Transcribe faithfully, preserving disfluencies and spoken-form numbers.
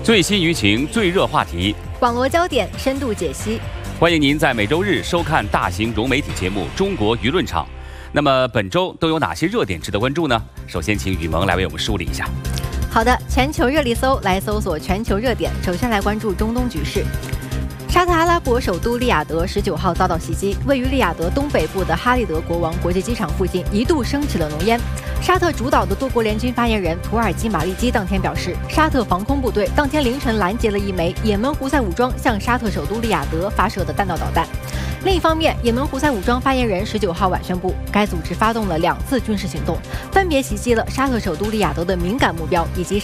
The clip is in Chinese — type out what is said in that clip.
最新舆情、最热话题， 网络焦点深度解析。 欢迎您在每周日收看大型融媒体节目《中国舆论场》。那么本周都有哪些热点值得关注呢？首先，请雨萌来为我们梳理一下。 好的，全球热力搜来搜索全球热点。首先来关注中东局势。沙特阿拉伯首都利雅得十九号遭到袭击，位于利雅得东北部的哈利德国王国际机场附近一度升起了浓烟。沙特主导的多国联军发言人土耳其马利基当天表示，沙特防空部队当天凌晨拦截了一枚也门胡塞武装向沙特首都利雅得发射的弹道导弹。另一方面，也门胡塞武装发言人十九号晚宣布，该组织发动了两次军事行动，分别袭击了沙特首都利雅得的敏感目标以及